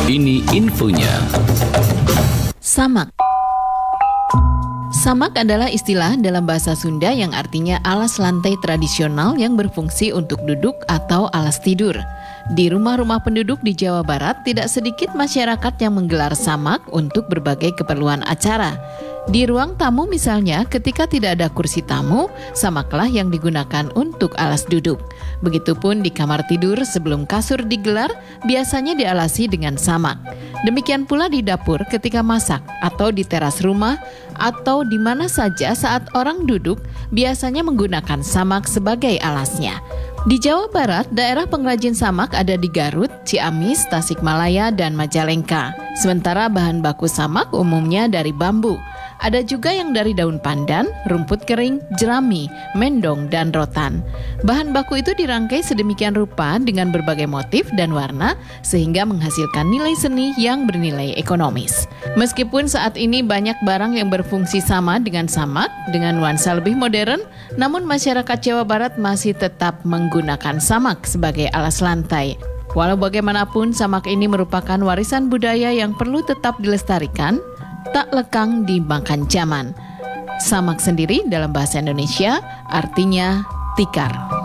Ini infonya. Samak. Samak adalah istilah dalam bahasa Sunda yang artinya alas lantai tradisional yang berfungsi untuk duduk atau alas tidur. Di rumah-rumah penduduk di Jawa Barat, tidak sedikit masyarakat yang menggelar samak untuk berbagai keperluan acara. Di ruang tamu misalnya, ketika tidak ada kursi tamu, samaklah yang digunakan untuk alas duduk. Begitupun di kamar tidur sebelum kasur digelar, biasanya dialasi dengan samak. Demikian pula di dapur ketika masak, atau di teras rumah, atau di mana saja saat orang duduk, biasanya menggunakan samak sebagai alasnya. Di Jawa Barat, daerah pengrajin samak ada di Garut, Ciamis, Tasikmalaya, dan Majalengka. Sementara bahan baku samak umumnya dari bambu. Ada juga yang dari daun pandan, rumput kering, jerami, mendong, dan rotan. Bahan baku itu dirangkai sedemikian rupa dengan berbagai motif dan warna sehingga menghasilkan nilai seni yang bernilai ekonomis. Meskipun saat ini banyak barang yang berfungsi sama dengan samak dengan nuansa lebih modern, namun masyarakat Jawa Barat masih tetap menggunakan samak sebagai alas lantai. Walau bagaimanapun, samak ini merupakan warisan budaya yang perlu tetap dilestarikan, tak lekang dimakan zaman. Samak sendiri dalam bahasa Indonesia artinya tikar.